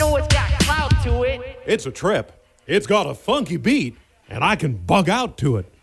know it's got clout to it. It's a trip. It's got a funky beat, and I can bug out to it.